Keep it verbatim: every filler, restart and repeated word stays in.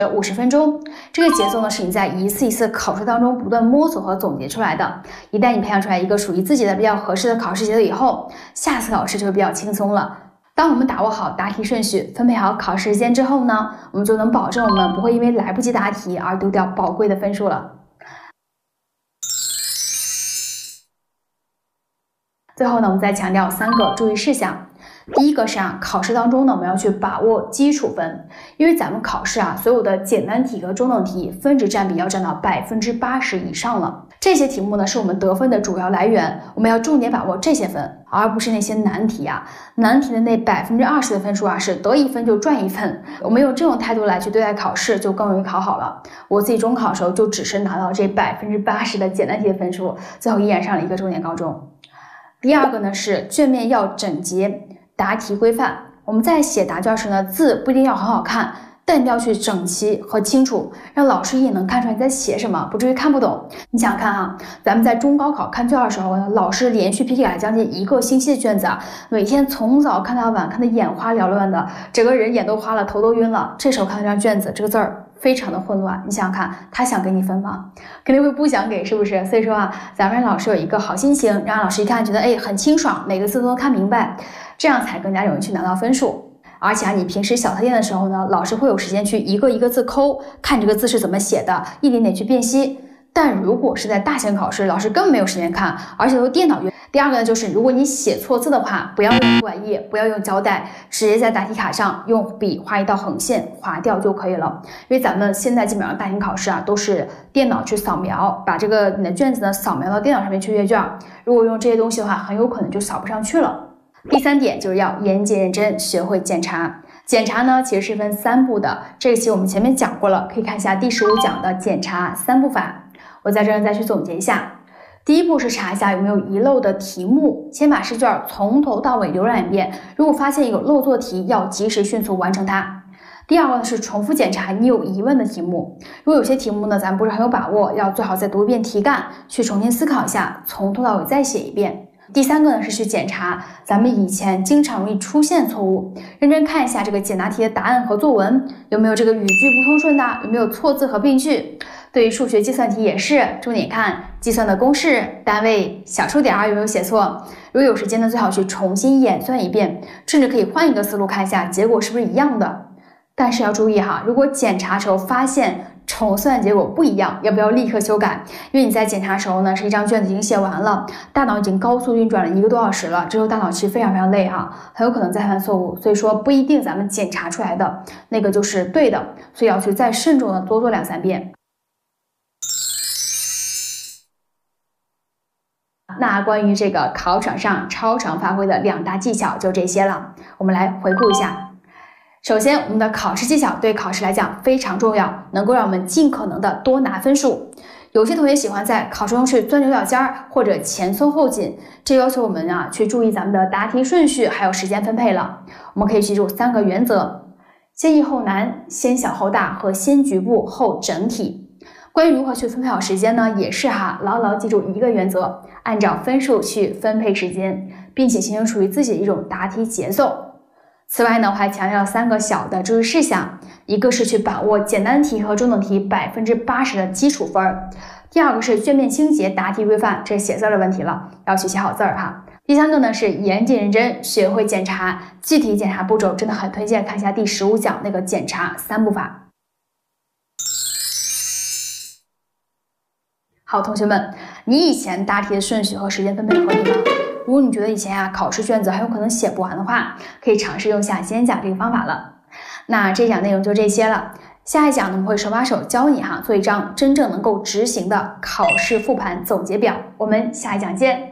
五十分钟。这个节奏呢，是你在一次一次考试当中不断摸索和总结出来的。一旦你培养出来一个属于自己的比较合适的考试节奏以后，下次考试就会比较轻松了。当我们把握好答题顺序，分配好考试时间之后呢，我们就能保证我们不会因为来不及答题而丢掉宝贵的分数了。最后呢，我们再强调三个注意事项。第一个是啊，考试当中呢，我们要去把握基础分，因为咱们考试啊，所有的简单题和中等题分值占比要占到百分之八十以上了。这些题目呢，是我们得分的主要来源，我们要重点把握这些分，而不是那些难题啊。难题的那百分之二十的分数啊，是得一分就赚一分。我们用这种态度来去对待考试，就更容易考好了。我自己中考的时候，就只是拿到这百分之八十的简单题的分数，最后依然上了一个重点高中。第二个呢，是卷面要整洁，答题规范。我们在写答卷时呢，字不一定要很好看，但一定要去整齐和清楚，让老师一眼能看出来你在写什么，不至于看不懂。你想想看哈，咱们在中高考看卷的时候呢，老师连续批改将近一个星期的卷子啊，每天从早看到晚，看得眼花缭乱的，整个人眼都花了，头都晕了。这时候看这张卷子，这个字儿非常的混乱，你想想看，他想给你分吗？肯定会不想给，是不是？所以说啊，咱们让老师有一个好心情，让老师一看觉得哎很清爽，每个字都能看明白，这样才更加容易去拿到分数。而且啊，你平时小测验的时候呢，老师会有时间去一个一个字抠，看这个字是怎么写的，一点点去辨析。但如果是在大型考试，老师根本没有时间看，而且都电脑阅。第二个呢，就是如果你写错字的话，不要用涂改液，不要用胶带，直接在答题卡上用笔画一道横线划掉就可以了。因为咱们现在基本上大型考试啊，都是电脑去扫描，把这个你的卷子呢扫描到电脑上面去阅卷。如果用这些东西的话，很有可能就扫不上去了。第三点就是要严谨认真，学会检查。检查呢，其实是分三步的，这一期我们前面讲过了，可以看一下第十五讲的检查三步法。我在这儿再去总结一下。第一步是查一下有没有遗漏的题目，先把试卷从头到尾浏览一遍，如果发现有漏做题，要及时迅速完成它。第二个呢是重复检查你有疑问的题目，如果有些题目呢咱不是很有把握，要最好再读一遍题干，去重新思考一下，从头到尾再写一遍。第三个呢是去检查咱们以前经常容易出现错误，认真看一下这个简答题的答案和作文，有没有这个语句不通顺的，有没有错字和病句。对于数学计算题也是，重点看计算的公式、单位、小数点有没有写错。如果有时间呢，最好去重新演算一遍，甚至可以换一个思路看一下结果是不是一样的。但是要注意哈，如果检查时候发现重算结果不一样，要不要立刻修改？因为你在检查时候呢，是一张卷子已经写完了，大脑已经高速运转了一个多小时了，这时候大脑其实非常非常累哈，很有可能再犯错误。所以说不一定咱们检查出来的那个就是对的，所以要去再慎重的多做两三遍。那关于这个考场上超常发挥的两大技巧就这些了，我们来回顾一下。首先，我们的考试技巧对考试来讲非常重要，能够让我们尽可能的多拿分数。有些同学喜欢在考试中去钻牛角尖儿，或者前松后紧，这要求我们啊去注意咱们的答题顺序还有时间分配了。我们可以记住三个原则：先易后难、先小后大和先局部后整体。关于如何去分配好时间呢，也是哈，牢牢记住一个原则，按照分数去分配时间，并且形成属于自己的一种答题节奏。此外呢，我还强调三个小的注意事项，一个是去把握简单题和中等题百分之八十的基础分儿，第二个是卷面清洁、答题规范，这是写字的问题了，要去写好字儿哈。第三个呢是严谨认真，学会检查，具体检查步骤真的很推荐看一下第十五讲那个检查三步法。好，同学们，你以前答题的顺序和时间分配合理吗？如果你觉得以前啊考试卷子很有可能写不完的话，可以尝试用一下今天讲这个方法了。那这一讲内容就这些了，下一讲呢我们会手把手教你哈做一张真正能够执行的考试复盘总结表，我们下一讲见。